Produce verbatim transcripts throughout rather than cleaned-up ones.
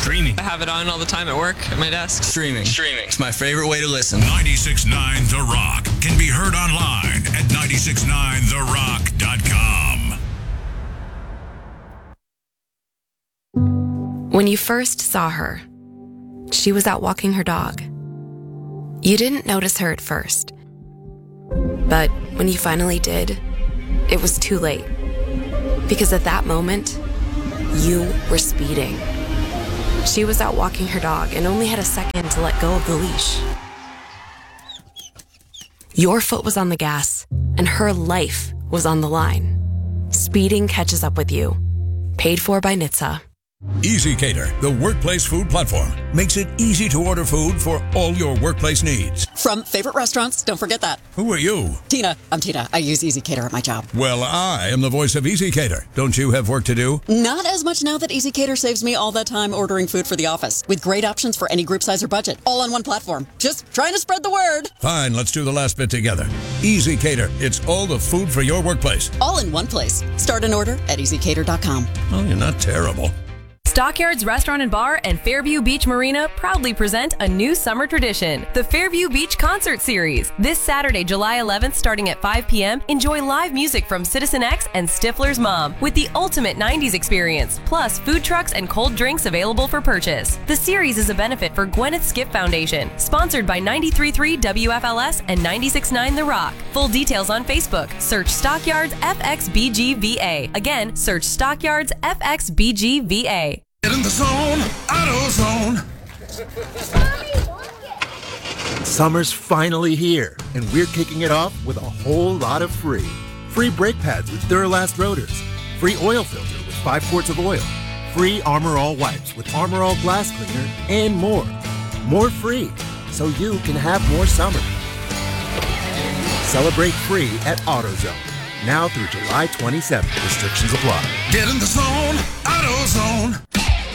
Streaming. I have it on all the time at work, at my desk. Streaming. Streaming. It's my favorite way to listen. ninety-six point nine The Rock can be heard online at nine six nine the rock dot com. When you first saw her, she was out walking her dog. You didn't notice her at first. But when you finally did, it was too late. Because at that moment, you were speeding. She was out walking her dog and only had a second to let go of the leash. Your foot was on the gas, and her life was on the line. Speeding catches up with you. Paid for by N H T S A. EasyCater, the workplace food platform, makes it easy to order food for all your workplace needs. From favorite restaurants, don't forget that. Who are you? Tina. I'm Tina. I use EasyCater at my job. Well, I am the voice of EasyCater. Don't you have work to do? Not as much now that EasyCater saves me all that time ordering food for the office. With great options for any group size or budget. All on one platform. Just trying to spread the word. Fine, let's do the last bit together. EasyCater. It's all the food for your workplace. All in one place. Start an order at easy cater dot com. Well, you're not terrible. Stockyards Restaurant and Bar and Fairview Beach Marina proudly present a new summer tradition, the Fairview Beach Concert Series. This Saturday, July eleventh, starting at five p.m., enjoy live music from Citizen X and Stifler's Mom with the ultimate nineties experience, plus food trucks and cold drinks available for purchase. The series is a benefit for Gwyneth Skip Foundation, sponsored by ninety-three point three W F L S and ninety-six point nine The Rock. Full details on Facebook. Search Stockyards F X B G V A. Again, search Stockyards F X B G V A. Get in the zone, AutoZone. Summer's finally here, and we're kicking it off with a whole lot of free. Free brake pads with Duralast rotors. Free oil filter with five quarts of oil. Free Armor All wipes with Armor All glass cleaner, and more. More free, so you can have more summer. Celebrate free at AutoZone. Now through July twenty-seventh. Restrictions apply. Get in the zone, AutoZone.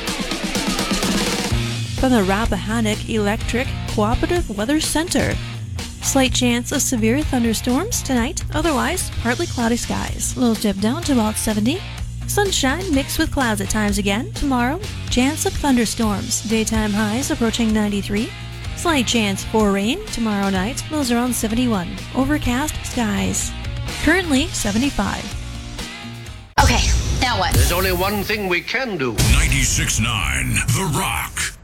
From the Rappahannock Electric Cooperative Weather Center. Slight chance of severe thunderstorms tonight, otherwise partly cloudy skies. Lows dip down to about seventy. Sunshine mixed with clouds at times again. Tomorrow, chance of thunderstorms. Daytime highs approaching ninety-three. Slight chance for rain tomorrow night. Lows around seventy-one. Overcast skies. Currently seventy-five. Okay, now what? There's only one thing we can do. ninety-six point nine The Rock.